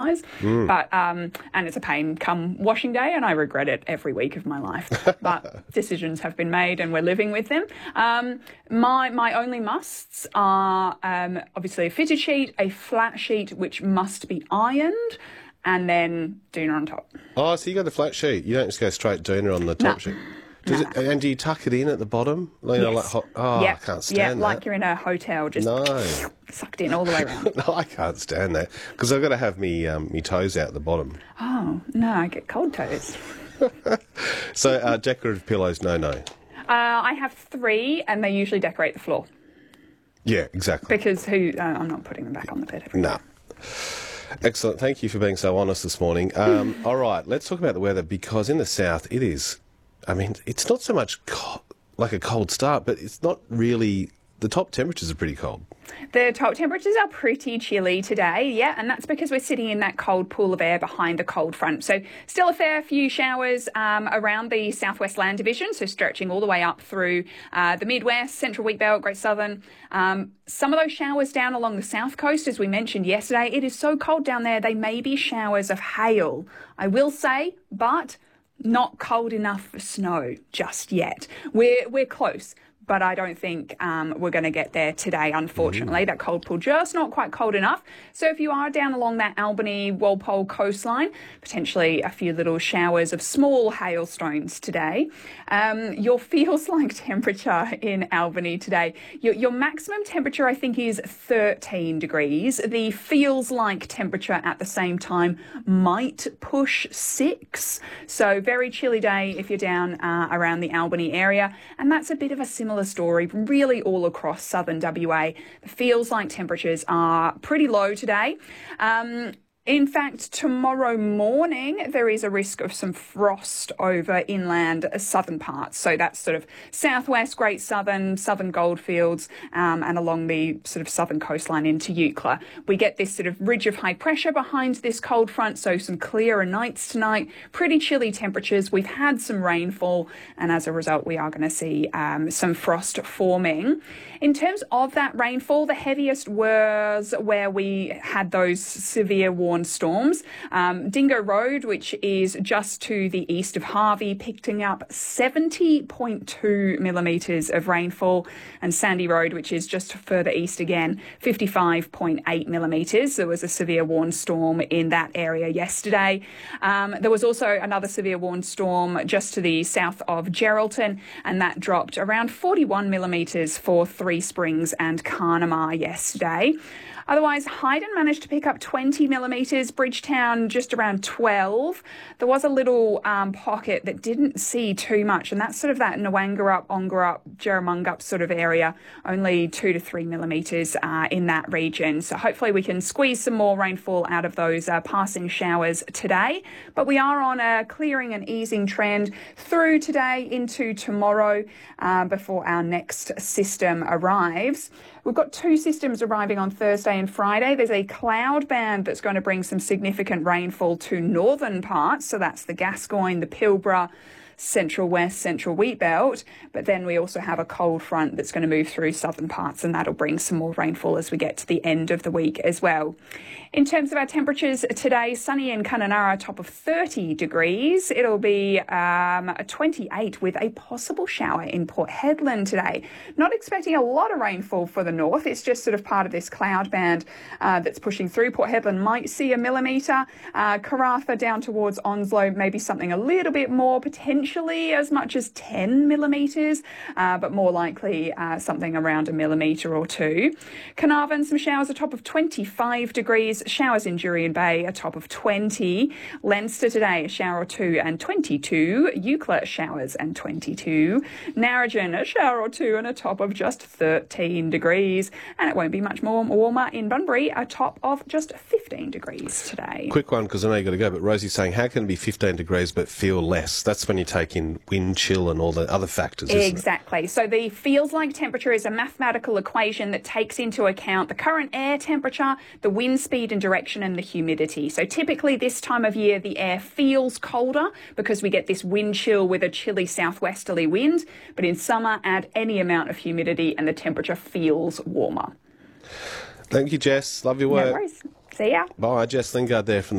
otherwise. But and it's a pain come washing day, and I regret it every week of my life. But decisions have been made, and we're living with them. My only musts are obviously a fitted sheet, a flat sheet which must be ironed, and then doona on top. Oh, so you go the flat sheet. You don't just go straight doona on the top sheet. And do you tuck it in at the bottom? You know, Yes. like I can't stand that. Like you're in a hotel, just sucked in all the way around. No, I can't stand that because I've got to have me toes out the bottom. Oh, no, I get cold toes. So decorative pillows, no. I have 3, and they usually decorate the floor. Yeah, exactly. Because I'm not putting them back on the bed every day. No. Excellent. Thank you for being so honest this morning. All right, let's talk about the weather because in the south it is, I mean, it's not so much like a cold start, but it's not really, the top temperatures are pretty cold. The top temperatures are pretty chilly today, yeah, and that's because we're sitting in that cold pool of air behind the cold front. So still a fair few showers around the southwest land division, so stretching all the way up through the Midwest, Central Wheat Belt, Great Southern. Some of those showers down along the south coast, as we mentioned yesterday. It is so cold down there, they may be showers of hail, I will say, but not cold enough for snow just yet. We're close, but I don't think we're going to get there today, unfortunately. That cold pool just not quite cold enough. So if you are down along that Albany-Walpole coastline, potentially a few little showers of small hailstones today. Your feels-like temperature in Albany today, your maximum temperature, I think, is 13 degrees. The feels-like temperature at the same time might push 6. So very chilly day if you're down around the Albany area. And that's a bit of a similar story really all across southern WA. The feels like temperatures are pretty low today. In fact, tomorrow morning, there is a risk of some frost over inland southern parts. So that's sort of southwest, Great Southern, southern Goldfields, and along the sort of southern coastline into Eucla. We get this sort of ridge of high pressure behind this cold front, so some clearer nights tonight, pretty chilly temperatures. We've had some rainfall, and as a result, we are going to see some frost forming. In terms of that rainfall, the heaviest was where we had those severe warm storms. Dingo Road, which is just to the east of Harvey, picking up 70.2 millimetres of rainfall, and Sandy Road, which is just further east again, 55.8 millimetres. There was a severe warm storm in that area yesterday. There was also another severe warm storm just to the south of Geraldton, and that dropped around 41 millimetres for Three Springs and Carnamah yesterday. Otherwise, Hayden managed to pick up 20 millimetres, Bridgetown just around 12. There was a little pocket that didn't see too much, and that's sort of that Nwangarup, Ongarup, Jerramungup sort of area, only 2 to 3 millimetres in that region. So hopefully we can squeeze some more rainfall out of those passing showers today. But we are on a clearing and easing trend through today into tomorrow before our next system arrives. We've got 2 systems arriving on Thursday and Friday. There's a cloud band that's going to bring some significant rainfall to northern parts. So that's the Gascoyne, the Pilbara, Central West, Central Wheat Belt. But then we also have a cold front that's going to move through southern parts, and that'll bring some more rainfall as we get to the end of the week as well. In terms of our temperatures today, sunny in Kununurra, top of 30 degrees. It'll be a 28 with a possible shower in Port Hedland today. Not expecting a lot of rainfall for the north. It's just sort of part of this cloud band that's pushing through. Port Hedland might see a millimetre. Karratha down towards Onslow, maybe something a little bit more, potentially as much as 10 millimetres, but more likely something around a millimetre or 2. Carnarvon, some showers, a top of 25 degrees. Showers in Jurien Bay, a top of 20. Leinster today, a shower or 2 and 22. Eucla, showers and 22. Narrogin, a shower or 2 and a top of just 13 degrees. And it won't be much more warmer in Bunbury, a top of just 15 degrees today. Quick one, because I know you've got to go, but Rosie's saying, how can it be 15 degrees but feel less? That's when you take in wind chill and all the other factors, isn't it? Exactly. So the feels like temperature is a mathematical equation that takes into account the current air temperature, the wind speed and direction, and the humidity. So typically this time of year the air feels colder because we get this wind chill with a chilly southwesterly wind, but in summer add any amount of humidity and the temperature feels warmer. Thank you, Jess. Love your work. No worries. See ya. Bye. Jess Lingard there from